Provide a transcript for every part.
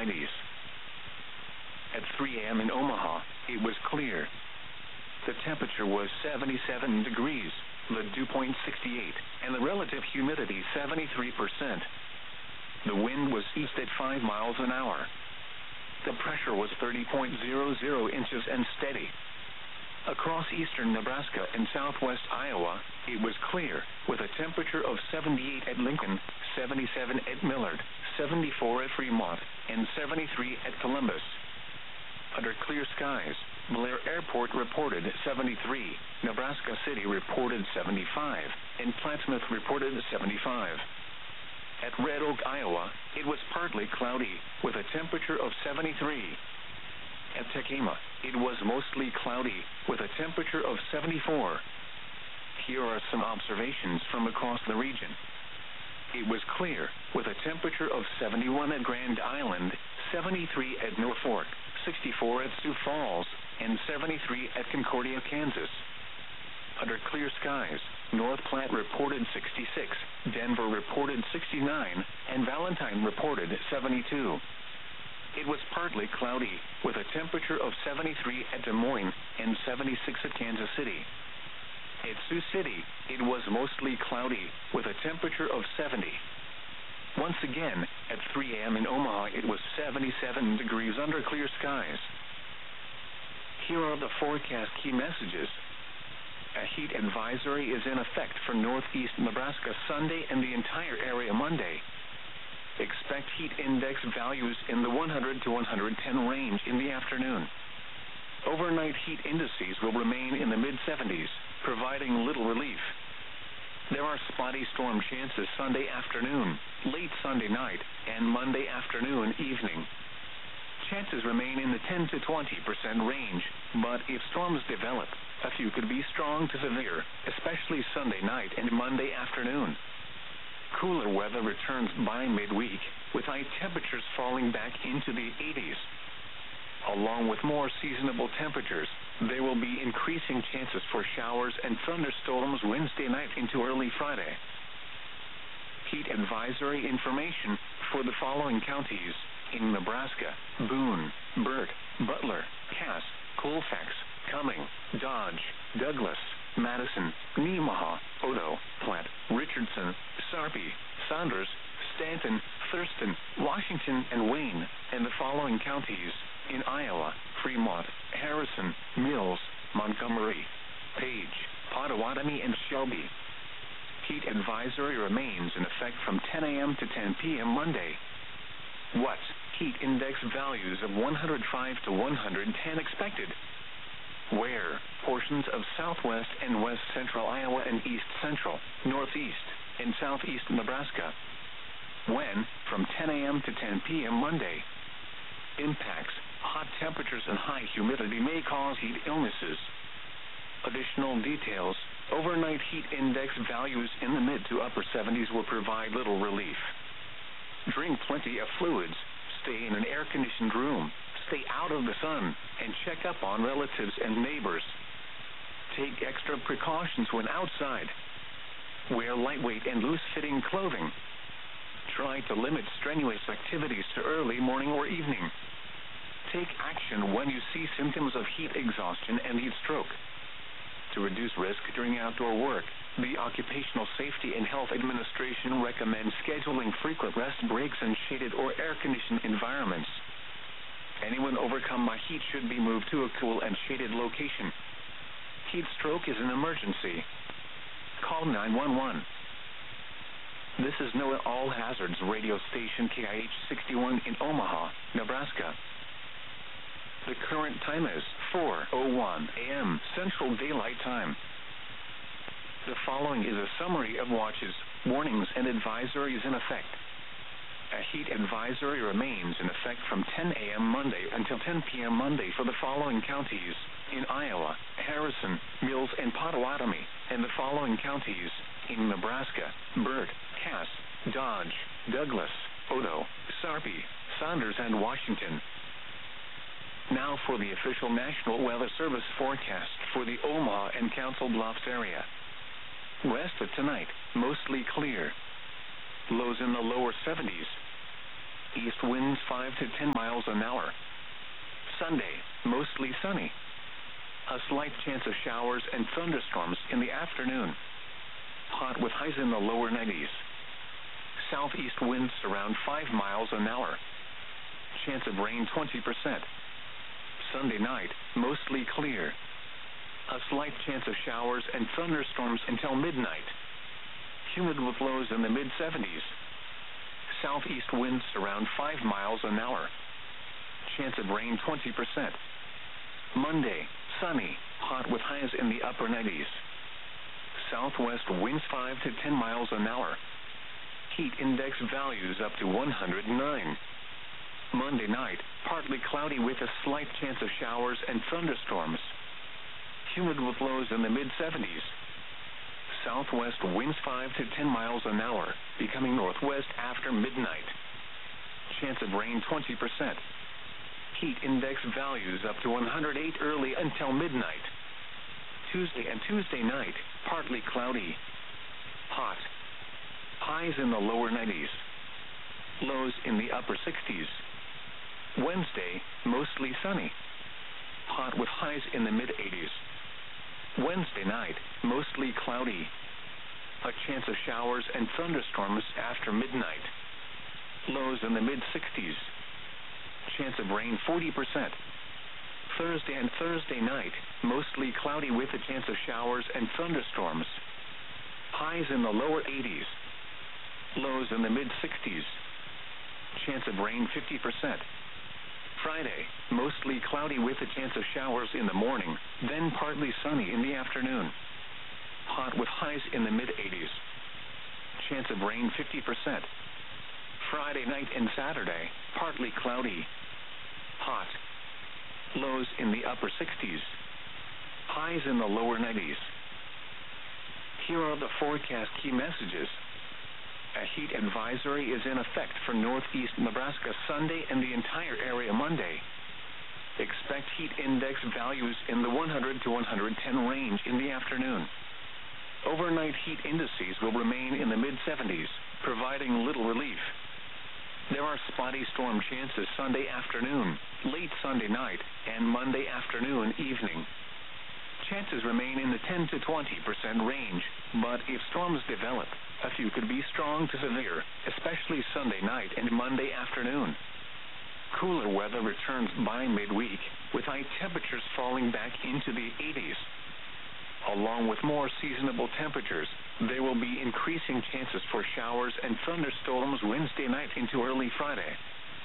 90s. At 3 a.m. in Omaha, it was clear. The temperature was 77 degrees, the dew point 68, and the relative humidity 73%. The wind was east at 5 miles an hour. The pressure was 30.00 inches and steady. Across eastern Nebraska and southwest Iowa, it was clear, with a temperature of 78 at Lincoln, 77 at Millard, 74 at Fremont, and 73 at Columbus. Under clear skies, Blair Airport reported 73, Nebraska City reported 75, and Plattsmouth reported 75. At Red Oak, Iowa, it was partly cloudy, with a temperature of 73. At Tekema, it was mostly cloudy, with a temperature of 74. Here are some observations from across the region. It was clear, with a temperature of 71 at Grand Island, 73 at Norfolk, 64 at Sioux Falls, and 73 at Concordia, Kansas. Under clear skies, North Platte reported 66, Denver reported 69, and Valentine reported 72. It was partly cloudy, with a temperature of 73 at Des Moines and 76 at Kansas City. At Sioux City, it was mostly cloudy, with a temperature of 70. Once again, at 3 a.m. in Omaha, it was 77 degrees under clear skies. Here are the forecast key messages. A heat advisory is in effect for northeast Nebraska Sunday and the entire area Monday. Expect heat index values in the 100 to 110 range in the afternoon. Overnight heat indices will remain in the mid-70s, providing little relief. There are spotty storm chances Sunday afternoon, late Sunday night, and Monday afternoon, evening. Chances remain in the 10 to 20% range, but if storms develop, a few could be strong to severe, especially Sunday night and Monday afternoon. Cooler weather returns by midweek, with high temperatures falling back into the 80s. Along with more seasonable temperatures, there will be increasing chances for showers and thunderstorms Wednesday night into early Friday. Heat advisory information for the following counties in Nebraska: Boone, Burt, Butler, Cass, Colfax, Cumming, Dodge, Douglas, Madison, Nemaha, Odo, Platte, Richardson, Sarpy, Saunders, Stanton, Thurston, Washington, and Wayne, and the following counties in Iowa: Fremont, Harrison, Mills, Montgomery, Page, Pottawatomie, and Shelby. Heat advisory remains in effect from 10 a.m. to 10 p.m. Monday. What heat index values of 105 to 110 expected? Where? Portions of southwest and west central Iowa and east central, northeast, and southeast Nebraska. When? From 10 a.m. to 10 p.m. Monday. Impacts: hot temperatures and high humidity may cause heat illnesses. Additional details: overnight heat index values in the mid to upper 70s will provide little relief. Drink plenty of fluids, stay in an air-conditioned room, stay out of the sun, and check up on relatives and neighbors. Take extra precautions when outside. Wear lightweight and loose-fitting clothing. Try to limit strenuous activities to early morning or evening. Take action when you see symptoms of heat exhaustion and heat stroke. To reduce risk during outdoor work, the Occupational Safety and Health Administration recommends scheduling frequent rest breaks in shaded or air-conditioned environments. Anyone overcome by heat should be moved to a cool and shaded location. Heat stroke is an emergency. Call 911. This is NOAA All Hazards radio station KIH 61 in Omaha, Nebraska. The current time is 4:01 a.m. Central Daylight Time. The following is a summary of watches, warnings, and advisories in effect. A heat advisory remains in effect from 10 a.m. Monday until 10 p.m. Monday for the following counties in Iowa: Harrison, Mills, and Pottawatomie, and the following counties in Nebraska: Burt, Cass, Dodge, Douglas, Odo, Sarpy, Saunders, and Washington. Now for the official National Weather Service forecast for the Omaha and Council Bluffs area. West of tonight, mostly clear. Lows in the lower 70s. East winds 5 to 10 miles an hour. Sunday, mostly sunny. A slight chance of showers and thunderstorms in the afternoon. Hot with highs in the lower 90s. Southeast winds around 5 miles an hour. Chance of rain 20%. Sunday night, mostly clear. A slight chance of showers and thunderstorms until midnight. Humid with lows in the mid-70s. Southeast winds around 5 miles an hour. Chance of rain 20%. Monday, sunny, hot with highs in the upper 90s. Southwest winds 5 to 10 miles an hour. Heat index values up to 109. Monday night, partly cloudy with a slight chance of showers and thunderstorms. Humid with lows in the mid-70s. Southwest winds 5 to 10 miles an hour, becoming northwest after midnight. Chance of rain 20%. Heat index values up to 108 early until midnight. Tuesday and Tuesday night, partly cloudy. Hot. Highs in the lower 90s. Lows in the upper 60s. Wednesday, mostly sunny. Hot with highs in the mid-80s. Wednesday night, mostly cloudy. A chance of showers and thunderstorms after midnight. Lows in the mid-60s. Chance of rain 40%. Thursday and Thursday night, mostly cloudy with a chance of showers and thunderstorms. Highs in the lower 80s. Lows in the mid-60s. Chance of rain 50%. Friday, mostly cloudy with a chance of showers in the morning, then partly sunny in the afternoon. Hot with highs in the mid-80s. Chance of rain 50%. Friday night and Saturday, partly cloudy. Hot. Lows in the upper 60s. Highs in the lower 90s. Here are the forecast key messages. A heat advisory is in effect for northeast Nebraska Sunday and the entire area Monday. Expect heat index values in the 100 to 110 range in the afternoon. Overnight heat indices will remain in the mid-70s, providing little relief. There are spotty storm chances Sunday afternoon, late Sunday night, and Monday afternoon evening. Chances remain in the 10 to 20% range, but if storms develop, a few could be strong to severe, especially Sunday night and Monday afternoon. Cooler weather returns by midweek, with high temperatures falling back into the 80s. Along with more seasonable temperatures, there will be increasing chances for showers and thunderstorms Wednesday night into early Friday.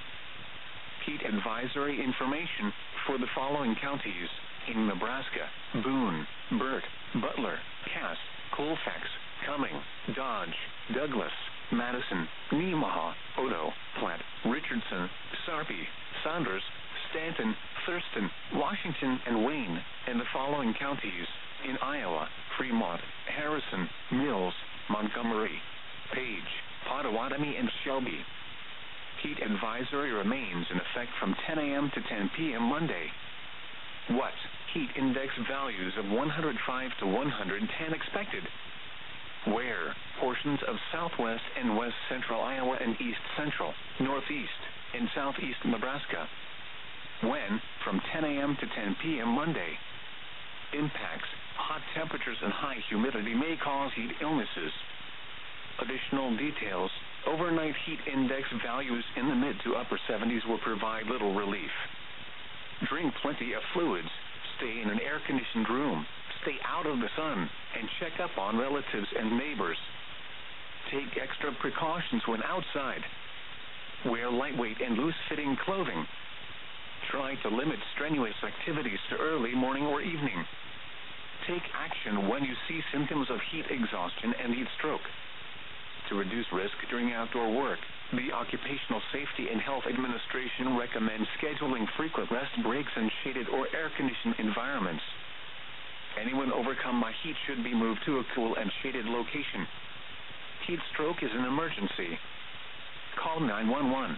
Heat advisory information for the following counties in Nebraska: Boone, Burt, Butler, Cass, Colfax, Cumming, Dodge, Douglas, Madison, Nemaha, Odo, Platte, Richardson, Sarpy, Saunders, Stanton, Thurston, Washington, and Wayne, and the following counties in Iowa: Fremont, Harrison, Mills, Montgomery, Page, Pottawatomie, and Shelby. Heat advisory remains in effect from 10 a.m. to 10 p.m. Monday. What? Heat index values of 105 to 110 expected. Where? Portions of southwest and west central Iowa and east central, northeast, and southeast Nebraska. When? From 10 a.m. to 10 p.m. Monday. Impacts: hot temperatures and high humidity may cause heat illnesses. Additional details: overnight heat index values in the mid to upper 70s will provide little relief. Drink plenty of fluids, stay in an air-conditioned room, stay out of the sun, and check up on relatives and neighbors. Take extra precautions when outside. Wear lightweight and loose-fitting clothing. Try to limit strenuous activities to early morning or evening. Take action when you see symptoms of heat exhaustion and heat stroke. To reduce risk during outdoor work, the Occupational Safety and Health Administration recommends scheduling frequent rest breaks in shaded or air-conditioned environments. Anyone overcome by heat should be moved to a cool and shaded location. Heat stroke is an emergency. Call 911.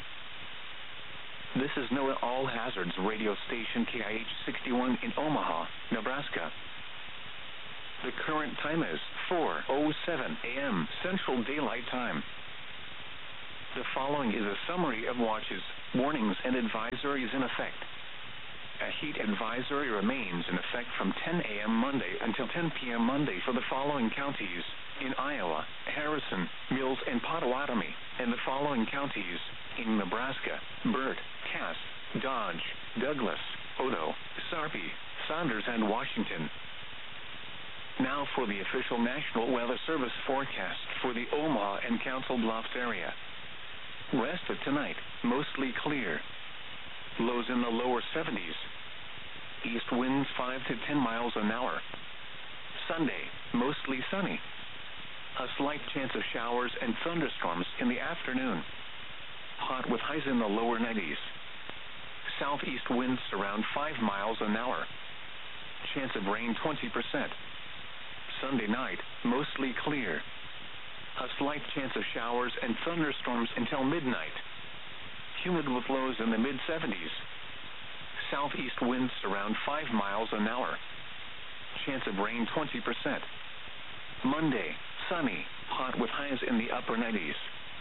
This is NOAA All Hazards radio station KIH 61 in Omaha, Nebraska. The current time is 4:07 a.m. Central Daylight Time. The following is a summary of watches, warnings, and advisories in effect. A heat advisory remains in effect from 10 a.m. Monday until 10 p.m. Monday for the following counties: in Iowa, Harrison, Mills, and Pottawatomie, and the following counties: in Nebraska, Burt, Cass, Dodge, Douglas, Odo, Sarpy, Saunders, and Washington. Now for the official National Weather Service forecast for the Omaha and Council Bluffs area. Rest of tonight, mostly clear. Lows in the lower 70s. East winds 5 to 10 miles an hour. Sunday, mostly sunny. A slight chance of showers and thunderstorms in the afternoon. Hot with highs in the lower 90s. Southeast winds around 5 miles an hour. Chance of rain 20%. Sunday night, mostly clear. A slight chance of showers and thunderstorms until midnight. Humid with lows in the mid-70s. Southeast winds around 5 miles an hour. Chance of rain 20%. Monday, sunny, hot with highs in the upper 90s.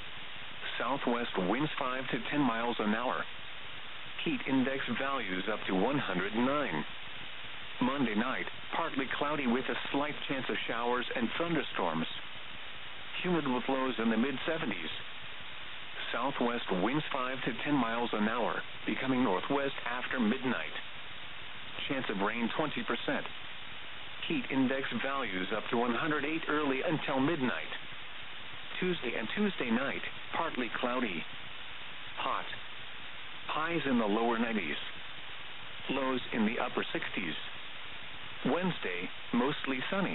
Southwest winds 5 to 10 miles an hour. Heat index values up to 109. Monday night, partly cloudy with a slight chance of showers and thunderstorms. Humid with lows in the mid-70s. Southwest winds 5 to 10 miles an hour, becoming northwest after midnight. Chance of rain 20%. Heat index values up to 108 early until midnight. Tuesday and Tuesday night, partly cloudy. Hot. Highs in the lower 90s. Lows in the upper 60s. Wednesday, mostly sunny.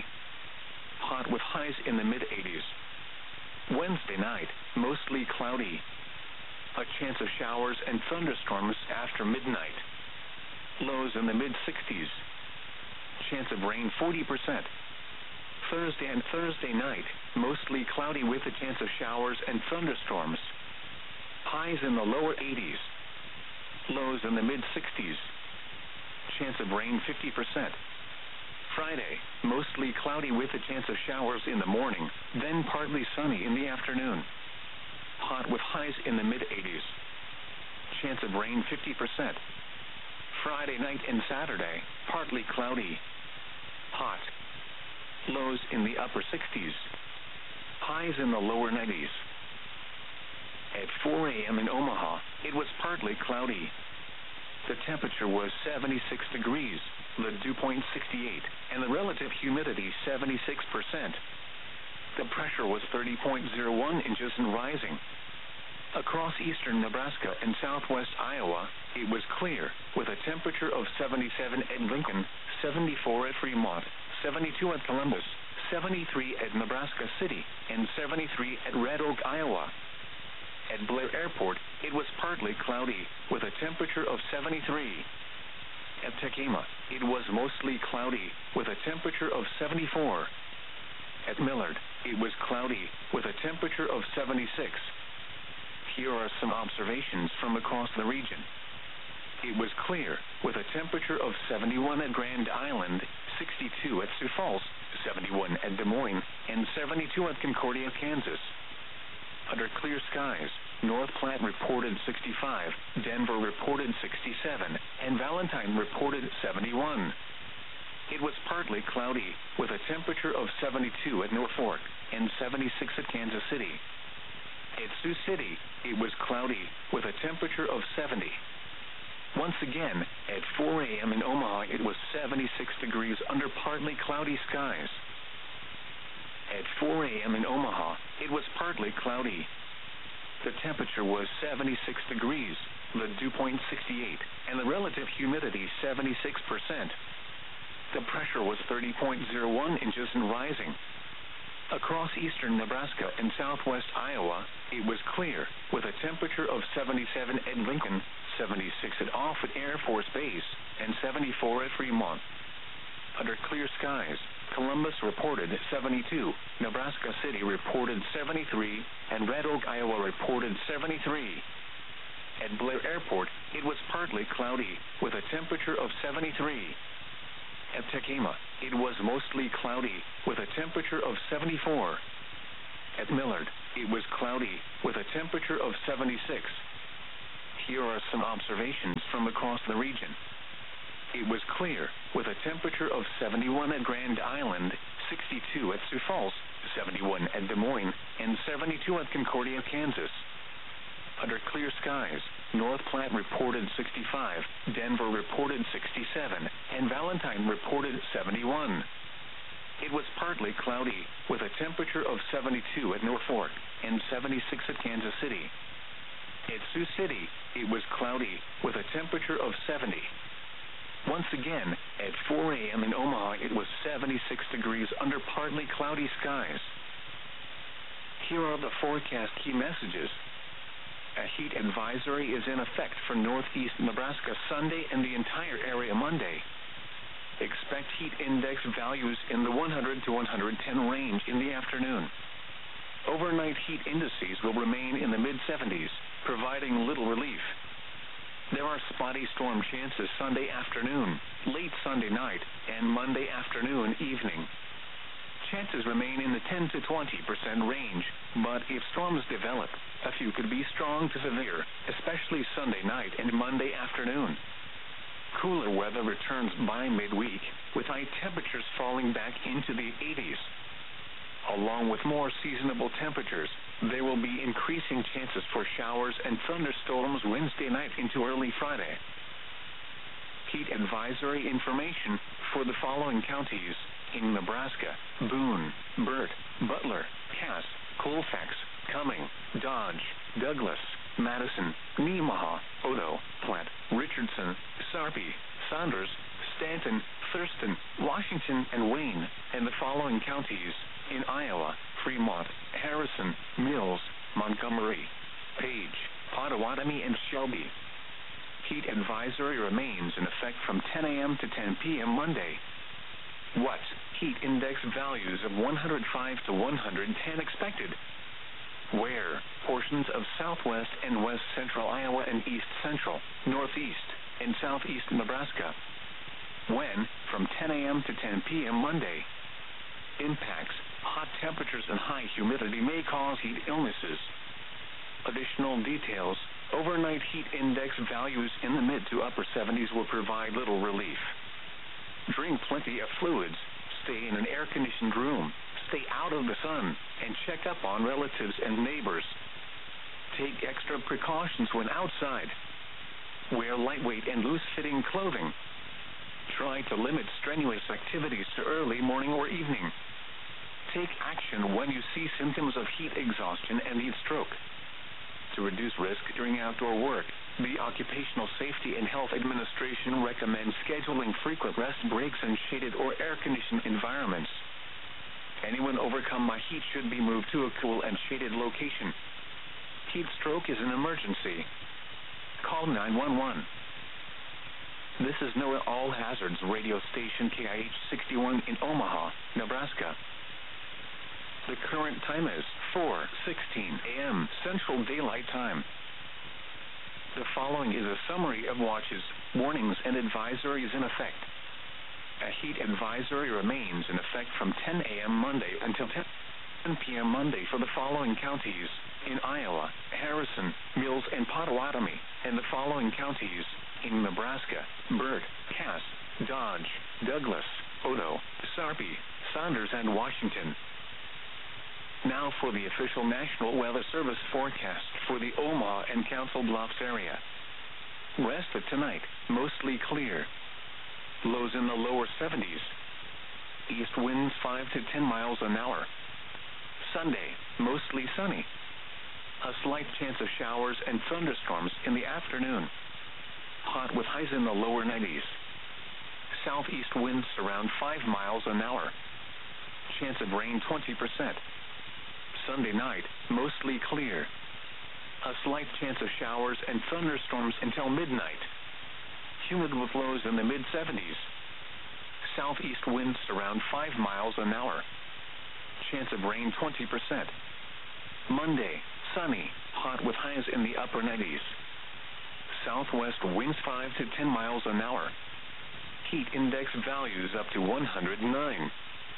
Hot with highs in the mid-80s. Wednesday night, mostly cloudy. A chance of showers and thunderstorms after midnight. Lows in the mid-60s. Chance of rain 40%. Thursday and Thursday night, mostly cloudy with a chance of showers and thunderstorms. Highs in the lower 80s. Lows in the mid-60s. Chance of rain 50%. Friday, mostly cloudy with a chance of showers in the morning, then partly sunny in the afternoon. Hot with highs in the mid-80s. Chance of rain 50%. Friday night and Saturday, partly cloudy. Hot. Lows in the upper 60s. Highs in the lower 90s. At 4 a.m. in Omaha, it was partly cloudy. The temperature was 76 degrees, the dew point 68, and the relative humidity 76%. The pressure was 30.01 inches and rising. Across eastern Nebraska and southwest Iowa, it was clear, with a temperature of 77 at Lincoln, 74 at Fremont, 72 at Columbus, 73 at Nebraska City, and 73 at Red Oak, Iowa. At Blair Airport, it was partly cloudy, with a temperature of 73. At Tekema, it was mostly cloudy, with a temperature of 74. At Millard, it was cloudy, with a temperature of 76. Here are some observations from across the region. It was clear, with a temperature of 71 at Grand Island, 62 at Sioux Falls, 71 at Des Moines, and 72 at Concordia, Kansas. Under clear skies, North Platte reported 65, Denver reported 67, and Valentine reported 71. It was partly cloudy, with a temperature of 72 at Norfolk and 76 at Kansas City. At Sioux City, it was cloudy, with a temperature of 70. Once again, at 4 a.m. in Omaha, it was 76 degrees under partly cloudy skies. At 4 a.m. in Omaha, it was partly cloudy. The temperature was 76 degrees, the dew point 68, and the relative humidity 76%. The pressure was 30.01 inches and rising. Across eastern Nebraska and southwest Iowa, it was clear, with a temperature of 77 at Lincoln, 76 at Offutt Air Force Base, and 74 at Fremont. Under clear skies, Columbus reported 72, Nebraska City reported 73, and Red Oak, Iowa reported 73. At Blair Airport, it was partly cloudy, with a temperature of 73. At Tekema, it was mostly cloudy, with a temperature of 74. At Millard, it was cloudy, with a temperature of 76. Here are some observations from across the region. It was clear, with a temperature of 71 at Grand Island, 62 at Sioux Falls, 71 at Des Moines, and 72 at Concordia, Kansas. Under clear skies, North Platte reported 65, Denver reported 67, and Valentine reported 71. It was partly cloudy, with a temperature of 72 at Norfolk and 76 at Kansas City. At Sioux City, it was cloudy, with a temperature of 70. Once again, at 4 a.m. in Omaha, it was 76 degrees under partly cloudy skies. Here are the forecast key messages. A heat advisory is in effect for northeast Nebraska Sunday and the entire area Monday. Expect heat index values in the 100 to 110 range in the afternoon. Overnight heat indices will remain in the mid-70s, providing little relief. There are spotty storm chances Sunday afternoon, late Sunday night, and Monday afternoon evening. Chances remain in the 10 to 20% range, but if storms develop, a few could be strong to severe, especially Sunday night and Monday afternoon. Cooler weather returns by midweek, with high temperatures falling back into the 80s. Along with more seasonable temperatures, there will be increasing chances for showers and thunderstorms Wednesday night into early Friday. Heat advisory information for the following counties in Nebraska: Boone, Burt, Butler, Cass, Colfax, Cumming, Dodge, Douglas, Madison, Nemaha, Odo, Platte, Richardson, Sarpy, Saunders, Stanton, Thurston, Washington, and Wayne, and the following counties in Iowa: Fremont, Harrison, Mills, Montgomery, Page, Potawatomi, and Shelby. Heat advisory remains in effect from 10 a.m. to 10 p.m. Monday. What heat index values of 105 to 110 expected? Where? Portions of southwest and west central Iowa and east central, northeast, and southeast Nebraska. When? From 10 a.m. to 10 p.m. Monday. Impacts: hot temperatures and high humidity may cause heat illnesses. Additional details: overnight heat index values in the mid to upper 70s will provide little relief. Drink plenty of fluids, stay in an air-conditioned room, stay out of the sun, and check up on relatives and neighbors. Take extra precautions when outside. Wear lightweight and loose-fitting clothing. Try to limit strenuous activities to early morning or evening. Take action when you see symptoms of heat exhaustion and heat stroke. To reduce risk during outdoor work, the Occupational Safety and Health Administration recommends scheduling frequent rest breaks in shaded or air-conditioned environments. Anyone overcome by heat should be moved to a cool and shaded location. Heat stroke is an emergency. Call 911. This is NOAA All Hazards radio station KIH 61 in Omaha, Nebraska. The current time is 4:16 a.m. Central Daylight Time. The following is a summary of watches, warnings, and advisories in effect. A heat advisory remains in effect from 10 a.m. Monday until 10 p.m. Monday for the following counties in Iowa: Harrison, Mills, and Potawatomi, and the following counties in Nebraska: Burt, Cass, Dodge, Douglas, Odo, Sarpy, Saunders, and Washington. Now for the official National Weather Service forecast for the Omaha and Council Bluffs area. Rest of tonight, mostly clear. Lows in the lower 70s. East winds 5 to 10 miles an hour. Sunday, mostly sunny. A slight chance of showers and thunderstorms in the afternoon. Hot with highs in the lower 90s. Southeast winds around 5 miles an hour. Chance of rain 20%. Sunday night, mostly clear. A slight chance of showers and thunderstorms until midnight. Humid with lows in the mid-70s. Southeast winds around 5 miles an hour. Chance of rain 20%. Monday, sunny, hot with highs in the upper 90s. Southwest winds 5 to 10 miles an hour. Heat index values up to 109.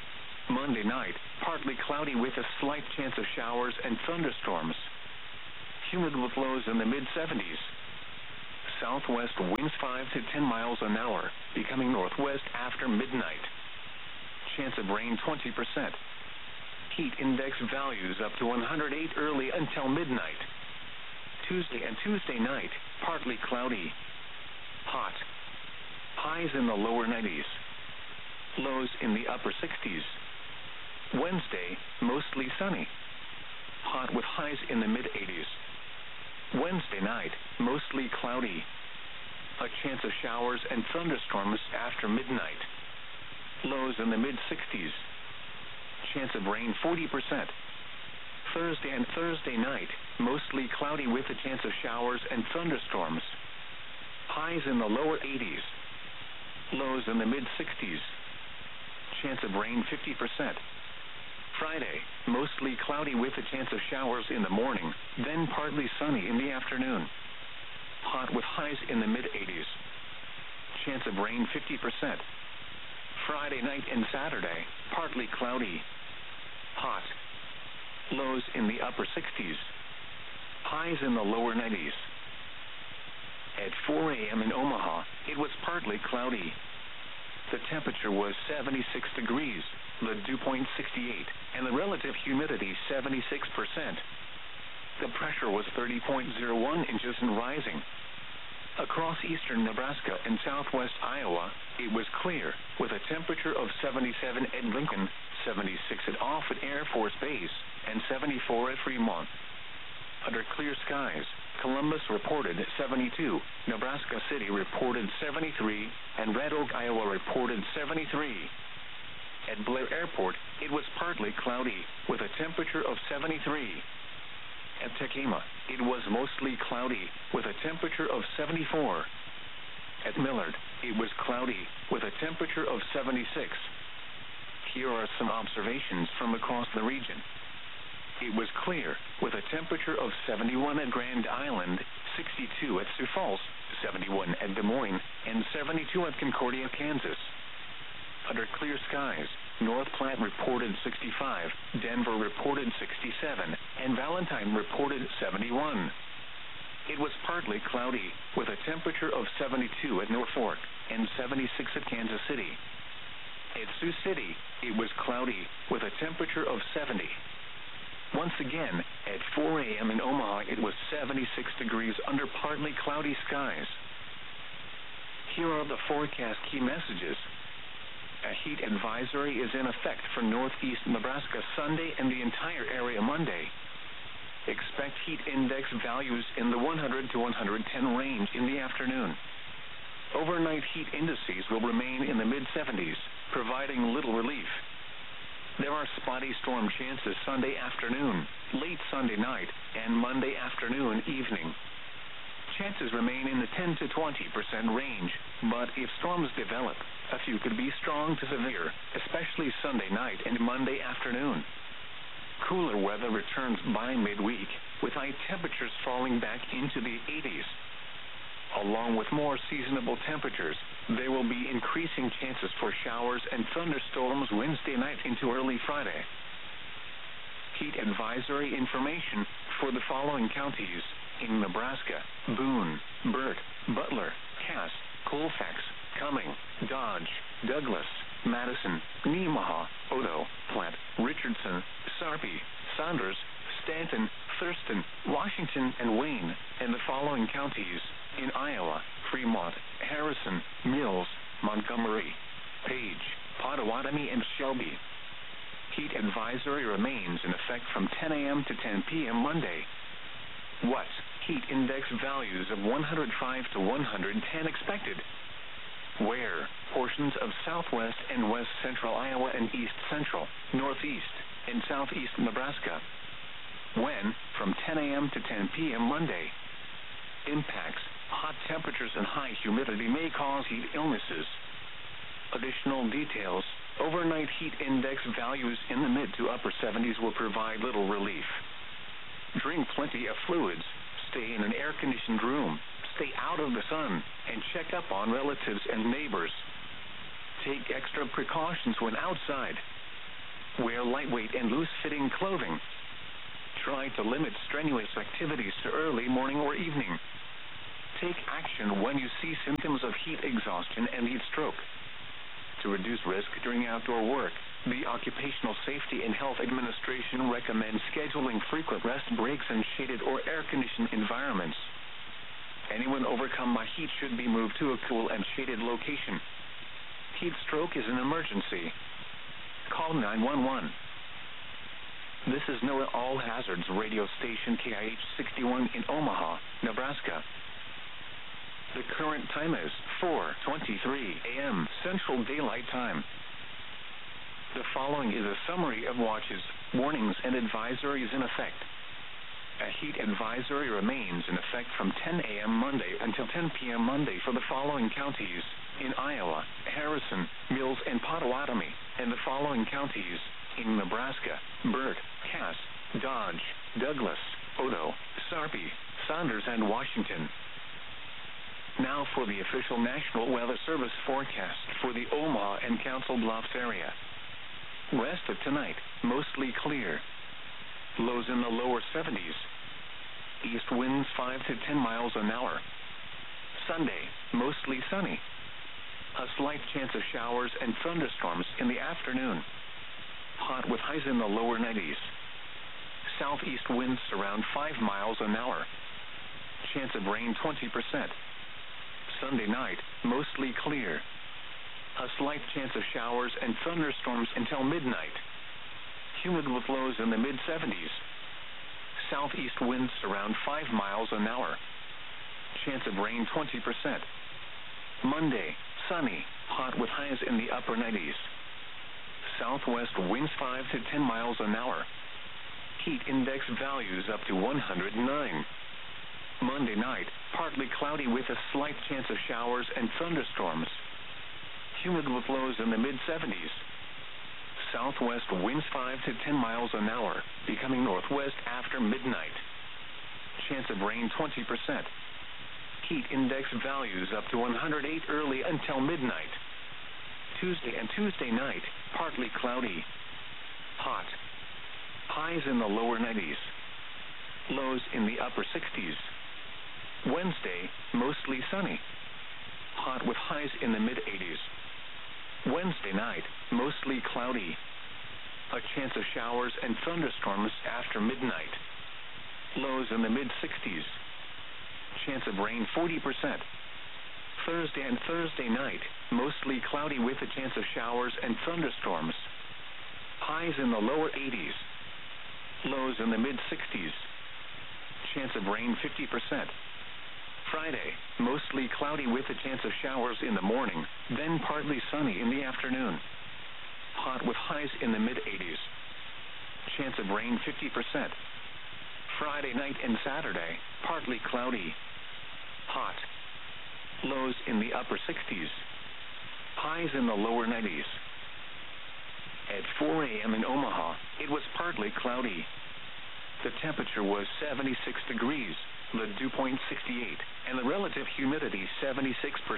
Monday night, partly cloudy with a slight chance of showers and thunderstorms. Humid with lows in the mid-70s. Southwest winds 5 to 10 miles an hour, becoming northwest after midnight. Chance of rain 20%. Heat index values up to 108 early until midnight. Tuesday and Tuesday night, partly cloudy. Hot. Highs in the lower 90s. Lows in the upper 60s. Wednesday, mostly sunny. Hot with highs in the mid-80s. Wednesday night, mostly cloudy. A chance of showers and thunderstorms after midnight. Lows in the mid-60s. Chance of rain 40%. Thursday and Thursday night, mostly cloudy with a chance of showers and thunderstorms. Highs in the lower 80s. Lows in the mid-60s. Chance of rain 50%. Friday, mostly cloudy with a chance of showers in the morning, then partly sunny in the afternoon. Hot with highs in the mid-80s. Chance of rain 50%. Friday night and Saturday, partly cloudy. Hot. Lows in the upper 60s. Highs in the lower 90s. At 4 a.m. in Omaha, it was partly cloudy. The temperature was 76 degrees, the dew point 68, and the relative humidity 76%. The pressure was 30.01 inches and rising. Across eastern Nebraska and southwest Iowa, it was clear, with a temperature of 77 at Lincoln, 76 at Offutt Air Force Base, and 74 at Fremont. Under clear skies, Columbus reported 72, Nebraska City reported 73, and Red Oak, Iowa reported 73. At Blair Airport, it was partly cloudy, with a temperature of 73. At Tekema, it was mostly cloudy, with a temperature of 74. At Millard, it was cloudy, with a temperature of 76. Here are some observations from across the region. It was clear, with a temperature of 71 at Grand Island, 62 at Sioux Falls, 71 at Des Moines, and 72 at Concordia, Kansas. Under clear skies, North Platte reported 65, Denver reported 67, and Valentine reported 71. It was partly cloudy, with a temperature of 72 at Norfolk and 76 at Kansas City. At Sioux City, it was cloudy, with a temperature of 70. Once again, at 4 a.m. in Omaha, it was 76 degrees under partly cloudy skies. Here are the forecast key messages. A heat advisory is in effect for northeast Nebraska Sunday and the entire area Monday. Expect heat index values in the 100 to 110 range in the afternoon. Overnight heat indices will remain in the mid-70s, providing little relief. There are spotty storm chances Sunday afternoon, late Sunday night, and Monday afternoon evening. Chances remain in the 10 to 20% range, but if storms develop, a few could be strong to severe, especially Sunday night and Monday afternoon. Cooler weather returns by midweek, with high temperatures falling back into the 80s. Along with more seasonable temperatures, there will be increasing chances for showers and thunderstorms Wednesday night into early Friday. Heat advisory information for the following counties in Nebraska: Boone, Burt, Butler, Cass, Colfax, Cumming, Dodge, Douglas, Madison, Nemaha, Odo, Platte, Richardson, Sarpy, Saunders, Stanton, Thurston, Washington, and Wayne, and the following counties in Iowa: Fremont, Harrison, Mills, Montgomery, Page, Pottawatomie, and Shelby. Heat advisory remains in effect from 10 a.m. to 10 p.m. Monday. What? Heat index values of 105 to 110 expected. Where? Portions of southwest and west central Iowa and east central, northeast, and southeast Nebraska. When? From 10 a.m. to 10 p.m. Monday. Impacts: hot temperatures and high humidity may cause heat illnesses. Additional details: overnight heat index values in the mid to upper 70s will provide little relief. Drink plenty of fluids, stay in an air-conditioned room, stay out of the sun, and check up on relatives and neighbors. Take extra precautions when outside. Wear lightweight and loose-fitting clothing. Try to limit strenuous activities to early morning or evening. Take action when you see symptoms of heat exhaustion and heat stroke. To reduce risk during outdoor work, the Occupational Safety and Health Administration recommends scheduling frequent rest breaks in shaded or air-conditioned environments. Anyone overcome by heat should be moved to a cool and shaded location. Heat stroke is an emergency. Call 911. This is NOAA All Hazards radio station KIH 61 in Omaha, Nebraska. The current time is 4:23 a.m. Central Daylight Time. The following is a summary of watches, warnings, and advisories in effect. A heat advisory remains in effect from 10 a.m. Monday until 10 p.m. Monday for the following counties in Iowa: Harrison, Mills, and Pottawatomie, and the following counties in Nebraska: Burt, Cass, Dodge, Douglas, Odo, Sarpy, Saunders, and Washington. Now for the official National Weather Service forecast for the Omaha and Council Bluffs area. West of tonight, mostly clear. Lows in the lower 70s. East winds 5 to 10 miles an hour. Sunday, mostly sunny. A slight chance of showers and thunderstorms in the afternoon. Hot with highs in the lower 90s. Southeast winds around 5 miles an hour. Chance of rain 20%. Sunday night, mostly clear. A slight chance of showers and thunderstorms until midnight. Humid with lows in the mid-70s. Southeast winds around 5 miles an hour. Chance of rain 20%. Monday, sunny, hot with highs in the upper 90s. Southwest winds 5 to 10 miles an hour. Heat index values up to 109. Monday night, partly cloudy with a slight chance of showers and thunderstorms. Humid with lows in the mid-70s. Southwest winds 5 to 10 miles an hour, becoming northwest after midnight. Chance of rain 20%. Heat index values up to 108 early until midnight. Tuesday and Tuesday night, partly cloudy. Hot. Highs in the lower 90s. Lows in the upper 60s. Wednesday, mostly sunny. Hot with highs in the mid-80s. Wednesday night, mostly cloudy. A chance of showers and thunderstorms after midnight. Lows in the mid-60s. Chance of rain 40%. Thursday and Thursday night, mostly cloudy with a chance of showers and thunderstorms. Highs in the lower 80s. Lows in the mid-60s. Chance of rain 50%. Friday, mostly cloudy with a chance of showers in the morning, then partly sunny in the afternoon. Hot with highs in the mid-80s. Chance of rain 50%. Friday night and Saturday, partly cloudy. Hot. Lows in the upper 60s. Highs in the lower 90s. At 4 a.m. in Omaha, it was partly cloudy. The temperature was 76 degrees, the dew point 68, and the relative humidity 76%.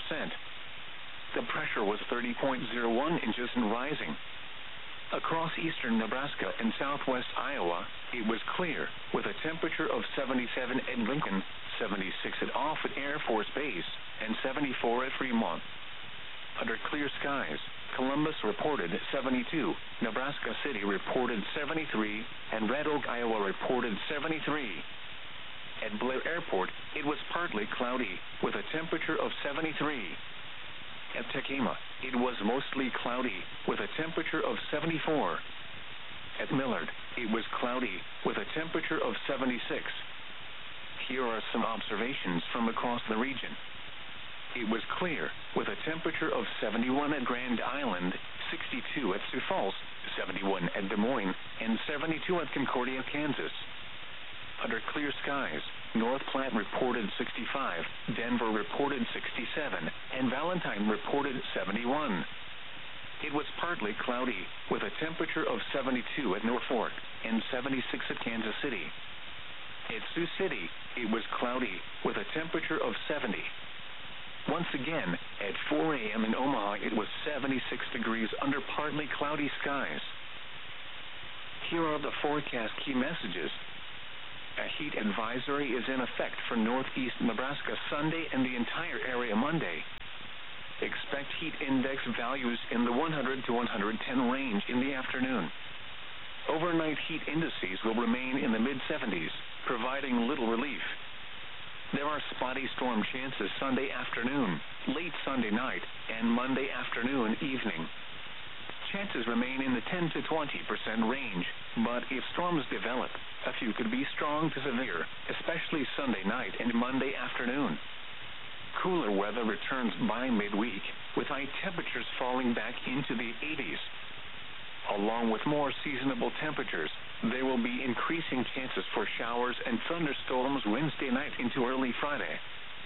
The pressure was 30.01 inches and rising. Across eastern Nebraska and southwest Iowa, it was clear, with a temperature of 77 at Lincoln, 76 at Offutt Air Force Base, and 74 at Fremont. Under clear skies, Columbus reported 72, Nebraska City reported 73, and Red Oak, Iowa reported 73. At Blair Airport, it was partly cloudy, with a temperature of 73. At Tekema, it was mostly cloudy, with a temperature of 74. At Millard, it was cloudy, with a temperature of 76. Here are some observations from across the region. It was clear, with a temperature of 71 at Grand Island, 62 at Sioux Falls, 71 at Des Moines, and 72 at Concordia, Kansas. Under clear skies, North Platte reported 65, Denver reported 67, and Valentine reported 71. It was partly cloudy, with a temperature of 72 at Norfolk and 76 at Kansas City. At Sioux City, it was cloudy, with a temperature of 70. Once again, at 4 a.m. in Omaha, it was 76 degrees under partly cloudy skies. Here are the forecast key messages. A heat advisory is in effect for northeast Nebraska Sunday and the entire area Monday. Expect heat index values in the 100 to 110 range in the afternoon. Overnight heat indices will remain in the mid-70s, providing little relief. There are spotty storm chances Sunday afternoon, late Sunday night, and Monday afternoon evening. Chances remain in the 10 to 20% range, but if storms develop, a few could be strong to severe, especially Sunday night and Monday afternoon. Cooler weather returns by midweek, with high temperatures falling back into the 80s. Along with more seasonable temperatures, there will be increasing chances for showers and thunderstorms Wednesday night into early Friday.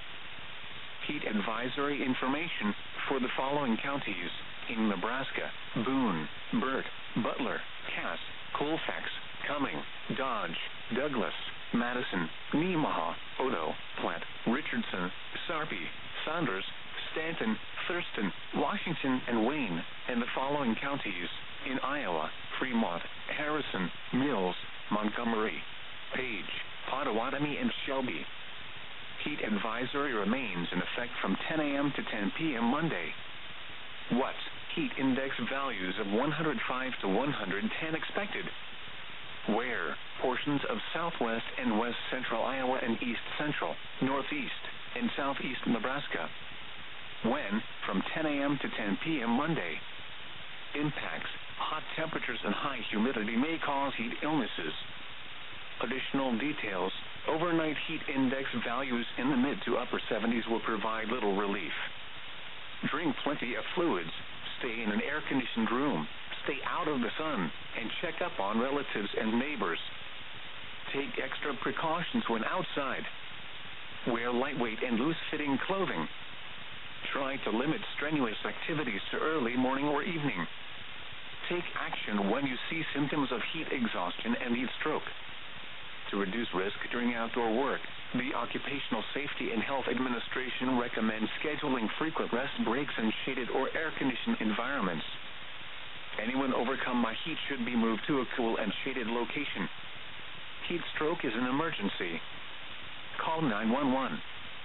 Heat advisory information for the following counties in Nebraska: Boone, Burt, Butler, Cass, Colfax, Cumming, Dodge, Douglas, Madison, Nemaha, Odo, Platte, Richardson, Sarpy, Saunders, Stanton, Thurston, Washington, and Wayne, and the following counties in Iowa: Fremont, Harrison, Mills, Montgomery, Page, Potawatomi, and Shelby. Heat advisory remains in effect from 10 a.m. to 10 p.m. Monday. What? Heat index values of 105 to 110 expected. Where? Portions of southwest and west central Iowa and east central, northeast, and southeast Nebraska. When? From 10 a.m. to 10 p.m. Monday. Impacts: hot temperatures and high humidity may cause heat illnesses. Additional details: overnight heat index values in the mid to upper 70s will provide little relief. Drink plenty of fluids, stay in an air-conditioned room, stay out of the sun, and check up on relatives and neighbors. Take extra precautions when outside. Wear lightweight and loose-fitting clothing. Try to limit strenuous activities to early morning or evening. Take action when you see symptoms of heat exhaustion and heat stroke. To reduce risk during outdoor work, the Occupational Safety and Health Administration recommends scheduling frequent rest breaks in shaded or air-conditioned environments. Anyone overcome by heat should be moved to a cool and shaded location. Heat stroke is an emergency. Call 911.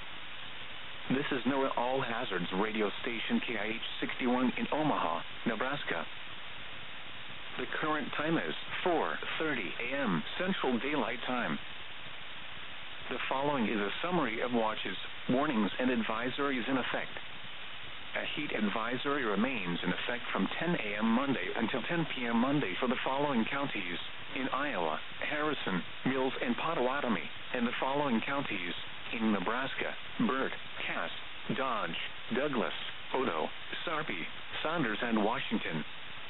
This is NOAA All Hazards radio station KIH 61 in Omaha, Nebraska. The current time is 4:30 a.m. Central Daylight Time. The following is a summary of watches, warnings, and advisories in effect. A heat advisory remains in effect from 10 a.m. Monday until 10 p.m. Monday for the following counties in Iowa: Harrison, Mills, and Potawatomi, and the following counties in Nebraska: Burt, Cass, Dodge, Douglas, Odo, Sarpy, Saunders, and Washington.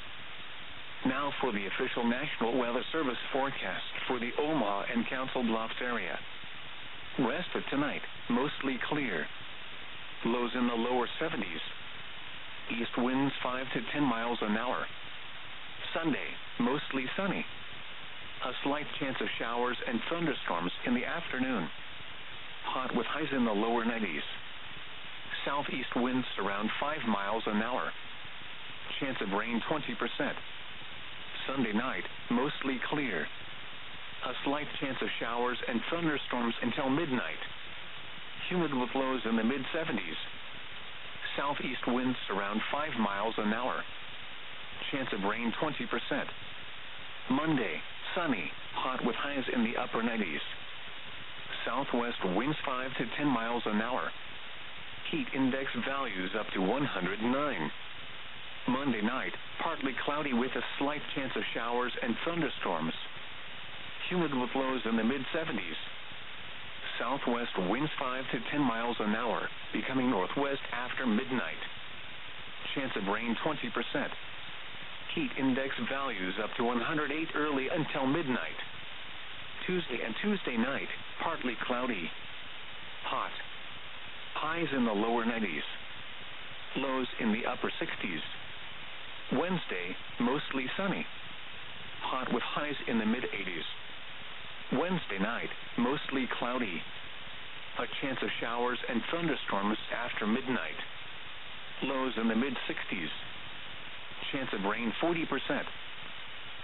Now for the official National Weather Service forecast for the Omaha and Council Bluffs area. Rest of tonight, mostly clear. Lows in the lower 70s. East winds 5 to 10 miles an hour. Sunday, mostly sunny. A slight chance of showers and thunderstorms in the afternoon. Hot with highs in the lower 90s. Southeast winds around 5 miles an hour. Chance of rain 20%. Sunday night, mostly clear. A slight chance of showers and thunderstorms until midnight. Humid with lows in the mid-70s. Southeast winds around 5 miles an hour. Chance of rain 20%. Monday, sunny, hot with highs in the upper 90s. Southwest winds 5 to 10 miles an hour. Heat index values up to 109. Monday night, partly cloudy with a slight chance of showers and thunderstorms. Humid with lows in the mid-70s. Southwest winds 5 to 10 miles an hour, becoming northwest after midnight. Chance of rain 20%. Heat index values up to 108 early until midnight. Tuesday and Tuesday night, partly cloudy. Hot. Highs in the lower 90s. Lows in the upper 60s. Wednesday, mostly sunny. Hot with highs in the mid-80s. Wednesday night, mostly cloudy. A chance of showers and thunderstorms after midnight. Lows in the mid-60s. Chance of rain 40%.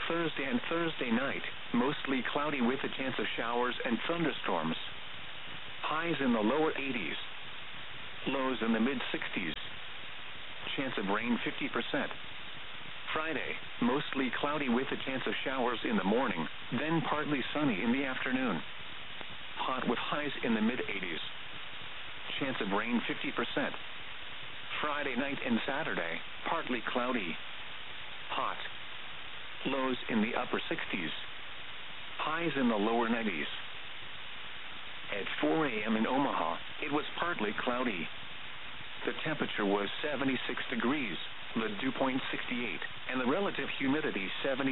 Thursday and Thursday night, mostly cloudy with a chance of showers and thunderstorms. Highs in the lower 80s. Lows in the mid-60s. Chance of rain 50%. Friday, mostly cloudy with a chance of showers in the morning, then partly sunny in the afternoon. Hot with highs in the mid-80s. Chance of rain 50%. Friday night and Saturday, partly cloudy. Hot. Lows in the upper 60s. Highs in the lower 90s. At 4 a.m. in Omaha, it was partly cloudy. The temperature was 76 degrees, the dew point 68, and the relative humidity 76%.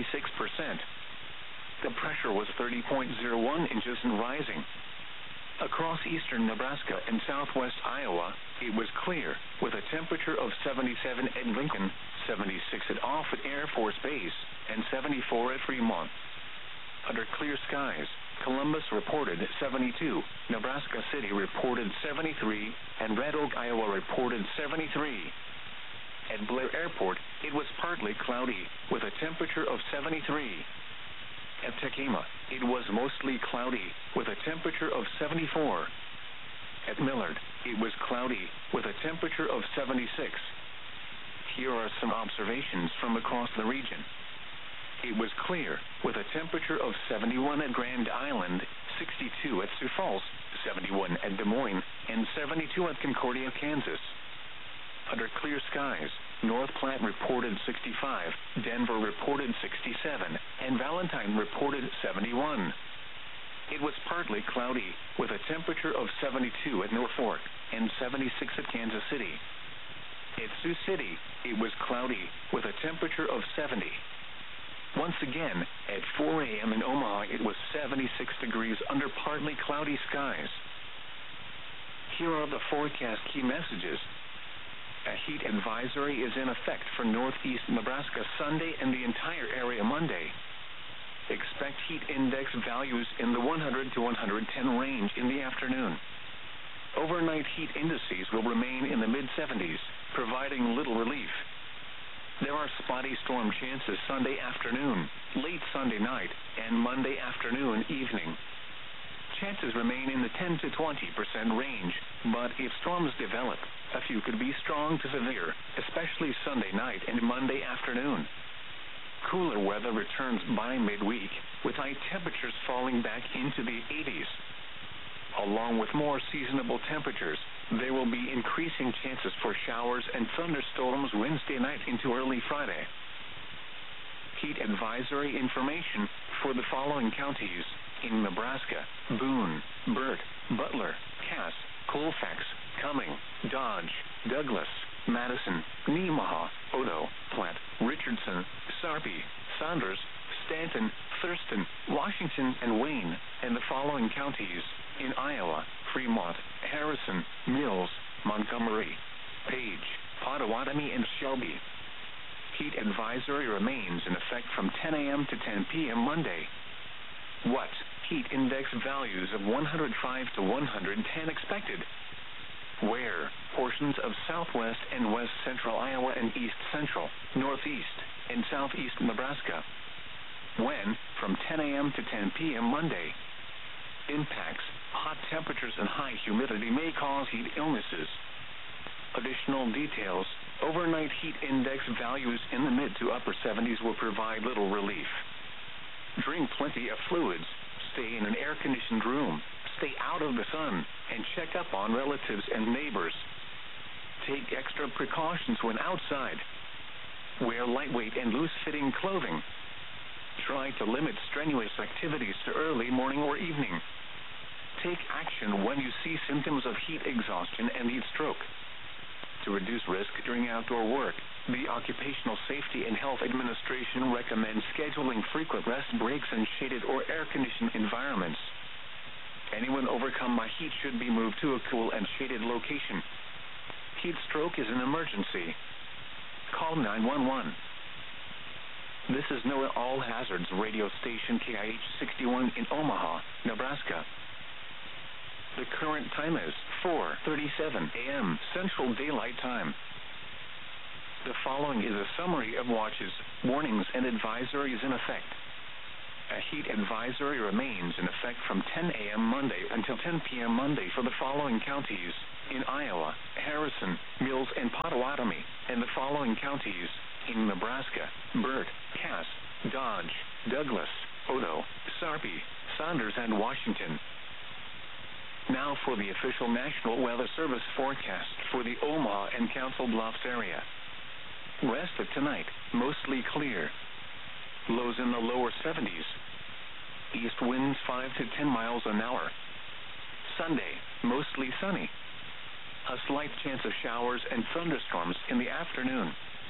The pressure was 30.01 inches and rising. Across eastern Nebraska and southwest Iowa, it was clear, with a temperature of 77 at Lincoln, 76 at Offutt Air Force Base, and 74 at Fremont. Under clear skies, Columbus reported 72, Nebraska City reported 73, and Red Oak, Iowa reported 73. At Blair Airport, it was partly cloudy, with a temperature of 73. At Tekema, it was mostly cloudy, with a temperature of 74. At Millard, it was cloudy, with a temperature of 76. Here are some observations from across the region. It was clear, with a temperature of 71 at Grand Island, 62 at Sioux Falls, 71 at Des Moines, and 72 at Concordia, Kansas. Under clear skies, North Platte reported 65, Denver reported 67, and Valentine reported 71. It was partly cloudy, with a temperature of 72 at Norfolk and 76 at Kansas City. At Sioux City, it was cloudy, with a temperature of 70. Once again, at 4 a.m. in Omaha, it was 76 degrees under partly cloudy skies. Here are the forecast key messages. A heat advisory is in effect for northeast Nebraska Sunday and the entire area Monday. Expect heat index values in the 100 to 110 range in the afternoon. Overnight heat indices will remain in the mid-70s, providing little relief. There are spotty storm chances Sunday afternoon, late Sunday night, and Monday afternoon evening. Chances remain in the 10 to 20% range, but if storms develop, a few could be strong to severe, especially Sunday night and Monday afternoon. Cooler weather returns by midweek, with high temperatures falling back into the 80s. Along with more seasonable temperatures, there will be increasing chances for showers and thunderstorms Wednesday night into early Friday. Heat advisory information for the following counties in Nebraska: Boone, Burt, Butler, Cass, Colfax, Cumming, Dodge, Douglas, Madison, Nemaha, Odo, Platte, Richardson, Sarpy, Saunders, Stanton, Thurston, Washington, and Wayne, and the following counties in Iowa: Fremont, Harrison, Mills, Montgomery, Page, Pottawatomie, and Shelby. Heat advisory remains in effect from 10 a.m. to 10 p.m. Monday. What? Heat index values of 105 to 110 expected. Where? Portions of southwest and west central Iowa and east central, northeast, and southeast Nebraska. When? From 10 a.m. to 10 p.m. Monday. Impacts: hot temperatures and high humidity may cause heat illnesses. Additional details: overnight heat index values in the mid to upper 70s will provide little relief. Drink plenty of fluids, stay in an air-conditioned room, stay out of the sun, and check up on relatives and neighbors. Take extra precautions when outside. Wear lightweight and loose-fitting clothing. Try to limit strenuous activities to early morning or evening. Take action when you see symptoms of heat exhaustion and heat stroke. To reduce risk during outdoor work, the Occupational Safety and Health Administration recommends scheduling frequent rest breaks in shaded or air-conditioned environments. Anyone overcome by heat should be moved to a cool and shaded location. Heat stroke is an emergency. Call 911. This is NOAA All Hazards radio station KIH 61 in Omaha, Nebraska. The current time is 4:37 a.m. Central Daylight Time. The following is a summary of watches, warnings, and advisories in effect. A heat advisory remains in effect from 10 a.m. Monday until 10 p.m. Monday for the following counties: in Iowa, Harrison, Mills, and Potawatomi, and the following counties: in Nebraska, Burt, Cass, Dodge, Douglas, Odo, Sarpy, Saunders, and Washington. Now for the official National Weather Service forecast for the Omaha and Council Bluffs area. Rest of tonight, mostly clear. Lows in the lower 70s. East winds 5 to 10 miles an hour. Sunday, mostly sunny. A slight chance of showers and thunderstorms in the afternoon.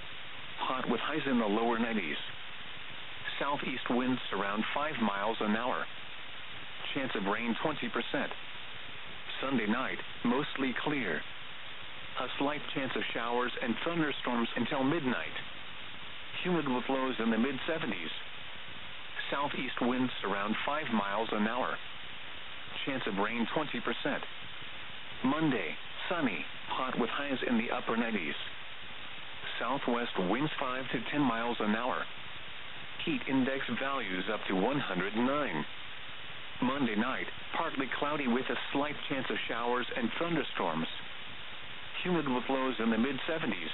Hot with highs in the lower 90s. Southeast winds around 5 miles an hour. Chance of rain 20%. Sunday night, mostly clear. A slight chance of showers and thunderstorms until midnight. Humid with lows in the mid-70s. Southeast winds around 5 miles an hour. Chance of rain 20%. Monday, sunny, hot with highs in the upper 90s. Southwest winds 5 to 10 miles an hour. Heat index values up to 109. Monday night, partly cloudy with a slight chance of showers and thunderstorms. Humid with lows in the mid-70s.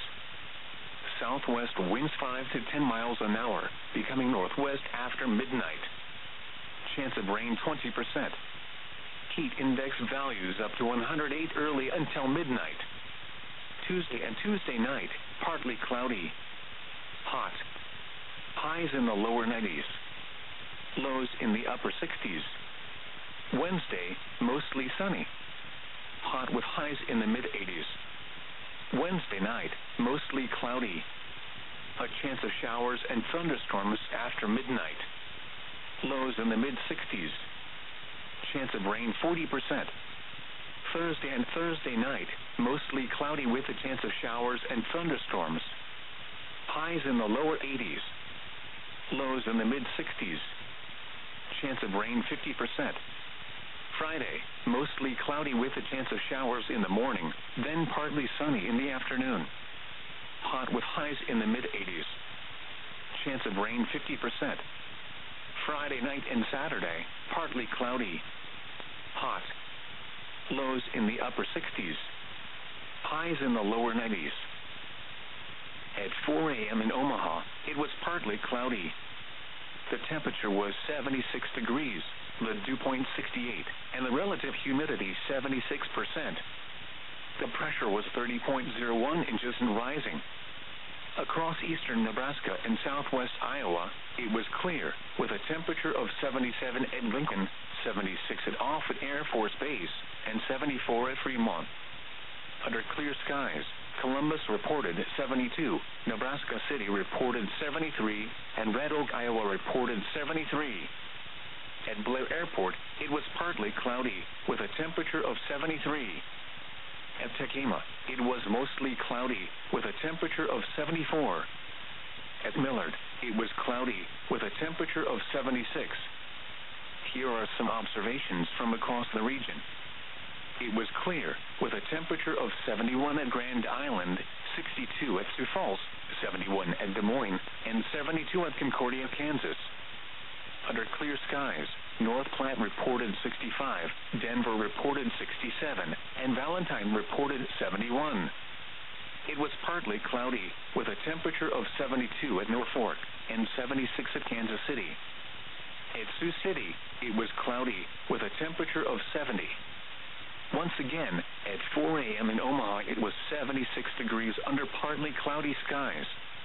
Southwest winds 5 to 10 miles an hour, becoming northwest after midnight. Chance of rain 20%. Heat index values up to 108 early until midnight. Tuesday and Tuesday night, partly cloudy. Hot. Highs in the lower 90s. Lows in the upper 60s. Wednesday, mostly sunny. Hot with highs in the mid-80s. Wednesday night, mostly cloudy. A chance of showers and thunderstorms after midnight. Lows in the mid-60s. Chance of rain 40%. Thursday and Thursday night, mostly cloudy with a chance of showers and thunderstorms. Highs in the lower 80s. Lows in the mid-60s. Chance of rain 50%. Friday, mostly cloudy with a chance of showers in the morning, then partly sunny in the afternoon. Hot with highs in the mid-80s. Chance of rain 50%. Friday night and Saturday, partly cloudy. Hot. Lows in the upper 60s. Highs in the lower 90s. At 4 a.m. in Omaha, it was partly cloudy. The temperature was 76 degrees, the dew point 68, and the relative humidity 76%. The pressure was 30.01 inches and rising. Across eastern Nebraska and southwest Iowa, it was clear, with a temperature of 77 at Lincoln, 76 at Offutt Air Force Base, and 74 at Fremont. Under clear skies, Columbus reported 72, Nebraska City reported 73, and Red Oak, Iowa reported 73. At Blair Airport, it was partly cloudy, with a temperature of 73. At Tekema, it was mostly cloudy, with a temperature of 74. At Millard, it was cloudy, with a temperature of 76. Here are some observations from across the region. It was clear, with a temperature of 71 at Grand Island, 62 at Sioux Falls, 71 at Des Moines, and 72 at Concordia, Kansas. Under clear skies, North Platte reported 65, Denver reported 67, and Valentine reported 71. It was partly cloudy, with a temperature of 72 at Norfolk and 76 at Kansas City. At Sioux City, it was cloudy, with a temperature of 70. Once again, at 4 a.m. in Omaha, it was 76 degrees under partly cloudy skies.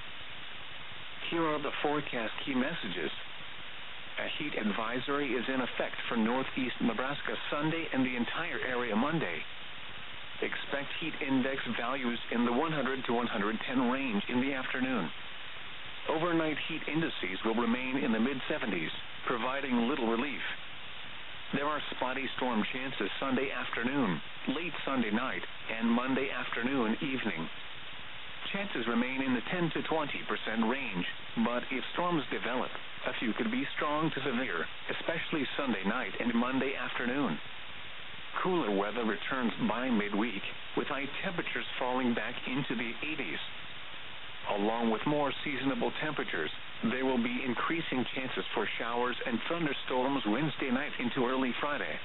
Here are the forecast key messages. A heat advisory is in effect for northeast Nebraska Sunday and the entire area Monday. Expect heat index values in the 100 to 110 range in the afternoon. Overnight heat indices will remain in the mid-70s, providing little relief. There are spotty storm chances Sunday afternoon, late Sunday night, and Monday afternoon, evening. Chances remain in the 10 to 20% range, but if storms develop, a few could be strong to severe, especially Sunday night and Monday afternoon. Cooler weather returns by midweek, with high temperatures falling back into the 80s. along with more seasonable temperatures, there will be increasing chances for showers and thunderstorms Wednesday night into early Friday.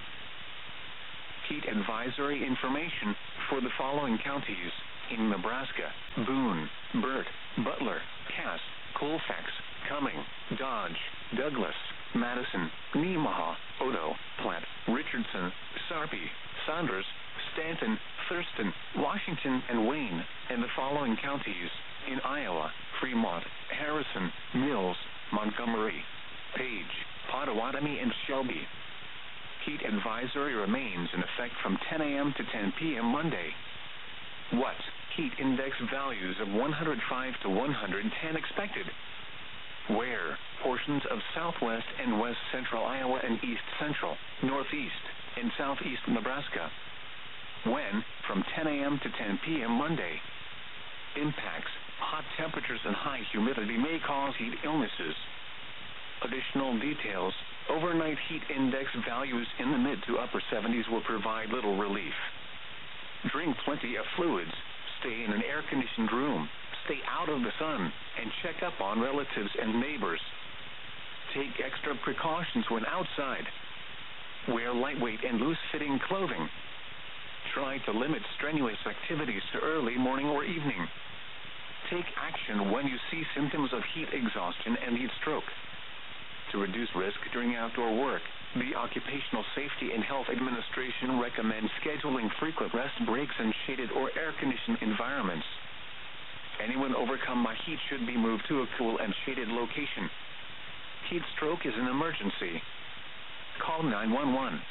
Heat advisory information for the following counties in Nebraska: Boone, Burt, Butler, Cass, Colfax, Cumming, Dodge, Douglas, Madison, Nemaha, Odo, Platte, Richardson, Sarpy, Saunders, Stanton, Thurston, Washington, and Wayne, and the following counties in Iowa: Fremont, Harrison, Mills, Montgomery, Page, Potawatomi, and Shelby. Heat advisory remains in effect from 10 a.m. to 10 p.m. Monday. What? Heat index values of 105 to 110 expected. Where? Portions of southwest and west central Iowa and east central, northeast, and southeast Nebraska. When? From 10 a.m. to 10 p.m. Monday. Impacts: hot temperatures and high humidity may cause heat illnesses. Additional details: overnight heat index values in the mid to upper 70s will provide little relief. Drink plenty of fluids, stay in an air-conditioned room, stay out of the sun, and check up on relatives and neighbors. Take extra precautions when outside. Wear lightweight and loose-fitting clothing. Try to limit strenuous activities to early morning or evening. Take action when you see symptoms of heat exhaustion and heat stroke. To reduce risk during outdoor work, the Occupational Safety and Health Administration recommends scheduling frequent rest breaks in shaded or air-conditioned environments. Anyone overcome by heat should be moved to a cool and shaded location. Heat stroke is an emergency. Call 911.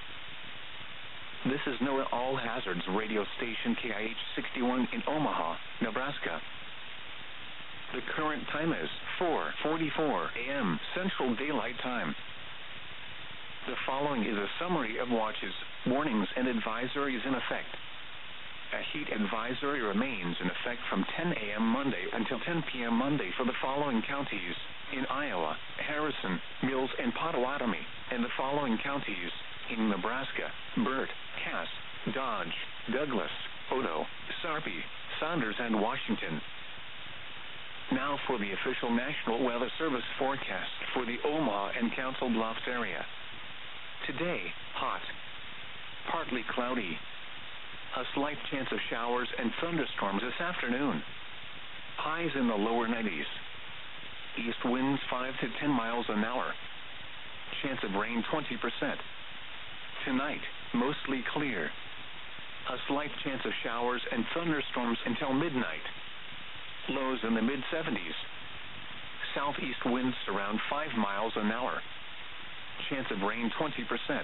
This is NOAA All Hazards radio station KIH 61 in Omaha, Nebraska. The current time is 4:44 a.m. Central Daylight Time. The following is a summary of watches, warnings, and advisories in effect. A heat advisory remains in effect from 10 a.m. Monday until 10 p.m. Monday for the following counties in Iowa: Harrison, Mills, and Potawatomi, and the following counties in Nebraska: Burt, Cass, Dodge, Douglas, Odo, Sarpy, Saunders, and Washington. Now for the official National Weather Service forecast for the Omaha and Council Bluffs area. Today, hot, partly cloudy. A slight chance of showers and thunderstorms this afternoon. Highs in the lower 90s. East winds 5 to 10 miles an hour. Chance of rain 20%. Tonight, mostly clear. A slight chance of showers and thunderstorms until midnight. Lows in the mid-70s. Southeast winds around 5 miles an hour. Chance of rain 20%.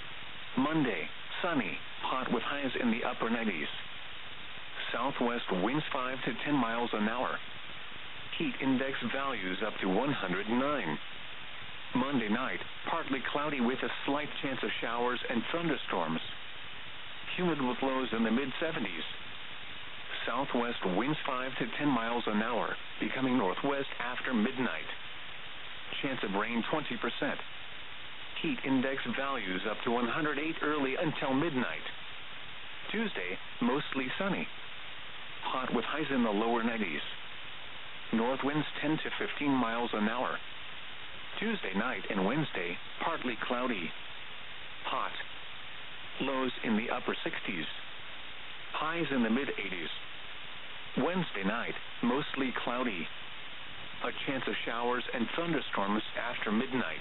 Monday, sunny, hot with highs in the upper 90s. Southwest winds 5 to 10 miles an hour. Heat index values up to 109. Monday night, partly cloudy with a slight chance of showers and thunderstorms. Humid with lows in the mid-70s. Southwest winds 5 to 10 miles an hour, becoming northwest after midnight. Chance of rain 20%. Heat index values up to 108 early until midnight. Tuesday, mostly sunny. Hot with highs in the lower 90s. North winds 10 to 15 miles an hour. Tuesday night and Wednesday, partly cloudy. Hot. Lows in the upper 60s. Highs in the mid-80s. Wednesday night, mostly cloudy. A chance of showers and thunderstorms after midnight.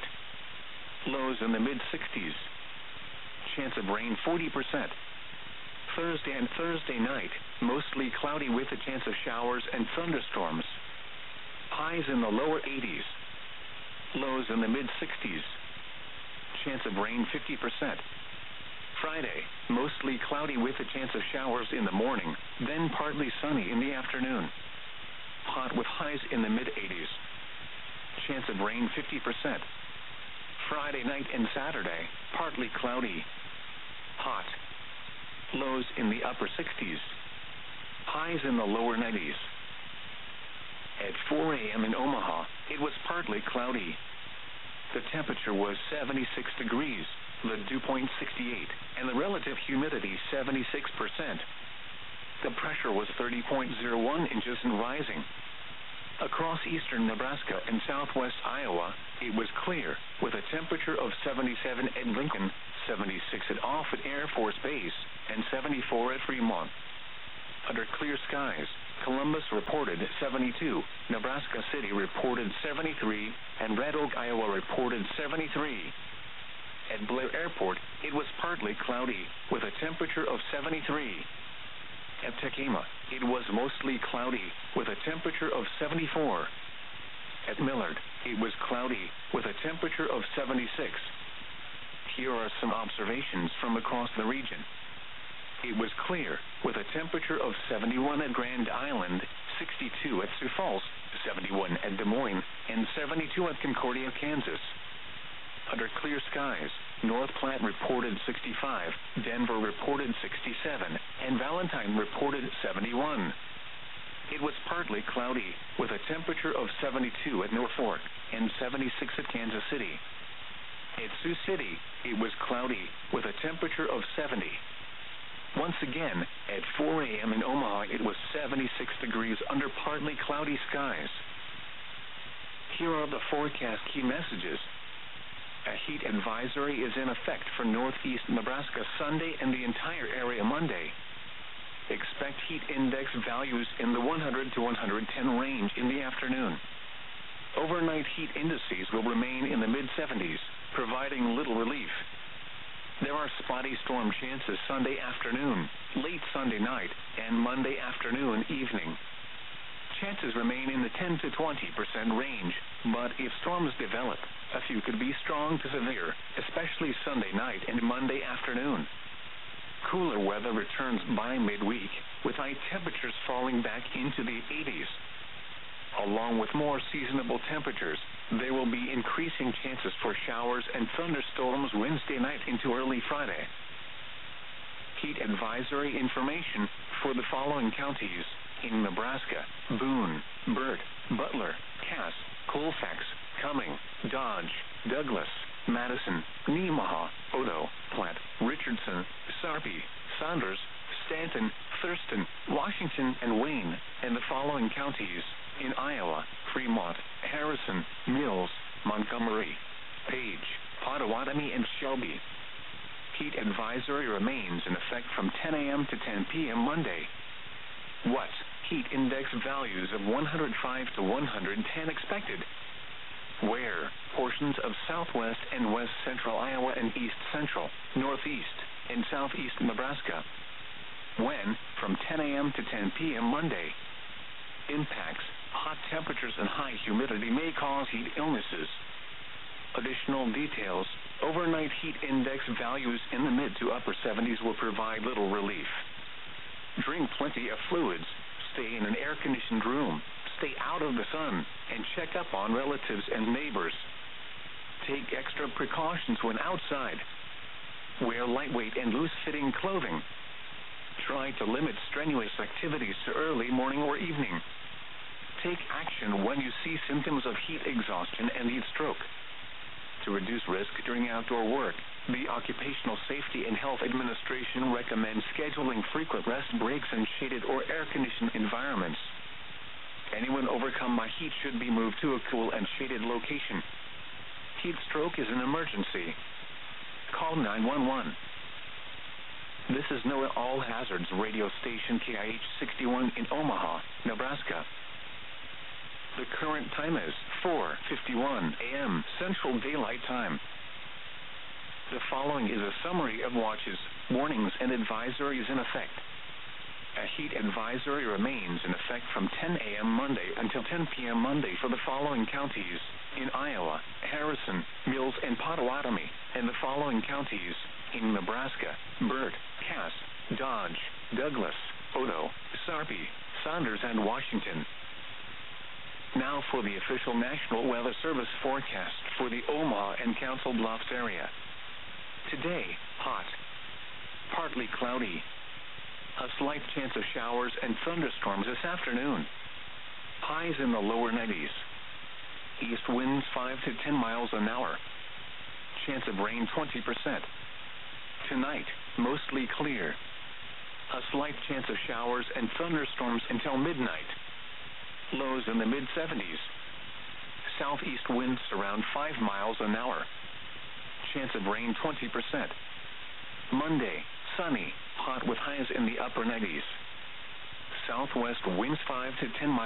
Lows in the mid-60s. Chance of rain 40%. Thursday and Thursday night, mostly cloudy with a chance of showers and thunderstorms. Highs in the lower 80s. Lows in the mid-60s. Chance of rain 50%. Friday, mostly cloudy with a chance of showers in the morning, then partly sunny in the afternoon. Hot with highs in the mid-80s. Chance of rain 50%. Friday night and Saturday, partly cloudy. Hot. Lows in the upper 60s. Highs in the lower 90s. At 4 a.m. in Omaha, it was partly cloudy. The temperature was 76 degrees, the dew point 68, and the relative humidity 76%. The pressure was 30.01 inches and rising. Across eastern Nebraska and southwest Iowa, it was clear, with a temperature of 77 at Lincoln, 76 at Offutt Air Force Base, and 74 at Fremont. Under clear skies, Columbus reported 72, Nebraska City reported 73, and Red Oak, Iowa reported 73. At Blair Airport, it was partly cloudy, with a temperature of 73. At Tekema, it was mostly cloudy, with a temperature of 74. At Millard, it was cloudy, with a temperature of 76. Here are some observations from across the region. It was clear, with a temperature of 71 at Grand Island, 62 at Sioux Falls, 71 at Des Moines, and 72 at Concordia, Kansas. Under clear skies, North Platte reported 65, Denver reported 67, and Valentine reported 71. It was partly cloudy, with a temperature of 72 at Norfolk, and 76 at Kansas City. At Sioux City, it was cloudy, with a temperature of 70. Once again, at 4 a.m. in Omaha, it was 76 degrees under partly cloudy skies. Here are the forecast key messages. A heat advisory is in effect for northeast Nebraska Sunday and the entire area Monday. Expect heat index values in the 100 to 110 range in the afternoon. Overnight heat indices will remain in the mid-70s, providing little relief. There are spotty storm chances Sunday afternoon, late Sunday night, and Monday afternoon evening. Chances remain in the 10 to 20% range, but if storms develop, a few could be strong to severe, especially Sunday night and Monday afternoon. Cooler weather returns by midweek, with high temperatures falling back into the 80s. Along with more seasonable temperatures, there will be increasing chances for showers and thunderstorms Wednesday night into early Friday. Heat advisory information for the following counties in Nebraska: Boone, Burt, Butler, Cass, Colfax, Cumming, Dodge, Douglas, Madison, Nemaha, Odo, Platte, Richardson, Sarpy, Saunders, Stanton, Thurston, Washington, and Wayne, and the following counties in Iowa: Fremont, Harrison, Mills, Montgomery, Page, Pottawatomie, and Shelby. Heat advisory remains in effect from 10 a.m. to 10 p.m. Monday. What? Heat index values of 105 to 110 expected. Where? Portions of southwest and west central Iowa and east central, northeast, and southeast Nebraska. When? From 10 a.m. to 10 p.m. Monday. Impacts: hot temperatures and high humidity may cause heat illnesses. Additional details: overnight heat index values in the mid to upper 70s will provide little relief. Drink plenty of fluids, stay in an air-conditioned room, stay out of the sun, and check up on relatives and neighbors. Take extra precautions when outside. Wear lightweight and loose-fitting clothing. Try to limit strenuous activities to early morning or evening. Take action when you see symptoms of heat exhaustion and heat stroke. To reduce risk during outdoor work, the Occupational Safety and Health Administration recommends scheduling frequent rest breaks in shaded or air-conditioned environments. Anyone overcome by heat should be moved to a cool and shaded location. Heat stroke is an emergency. Call 911. This is NOAA All Hazards radio station KIH 61 in Omaha, Nebraska. The current time is 4:51 a.m. Central Daylight Time. The following is a summary of watches, warnings, and advisories in effect. A heat advisory remains in effect from 10 a.m. Monday until 10 p.m. Monday for the following counties in Iowa: Harrison, Mills, and Pottawatomie, and the following counties in Nebraska: Burt, Cass, Dodge, Douglas, Odo, Sarpy, Saunders, and Washington. Now for the official National Weather Service forecast for the Omaha and Council Bluffs area. Today, hot, partly cloudy. A slight chance of showers and thunderstorms this afternoon. Highs in the lower 90s. East winds 5 to 10 miles an hour. Chance of rain 20%. Tonight, mostly clear. A slight chance of showers and thunderstorms until midnight. lows in the mid-70s. Southeast winds around 5 miles an hour. Chance of rain 20%. Monday, sunny, hot with highs in the upper 90s. Southwest winds 5 to 10 miles